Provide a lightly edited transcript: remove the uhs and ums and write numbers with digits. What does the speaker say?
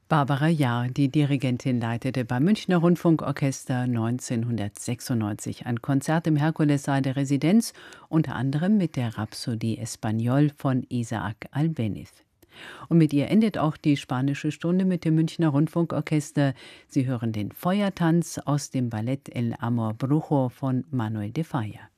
Barbara Jahr, die Dirigentin, leitete beim Münchner Rundfunkorchester 1996 ein Konzert im Herkulessaal der Residenz, unter anderem mit der Rhapsodie Espagnole von Isaac Albéniz. Und mit ihr endet auch die Spanische Stunde mit dem Münchner Rundfunkorchester. Sie hören den Feuertanz aus dem Ballett El Amor Brujo von Manuel de Falla.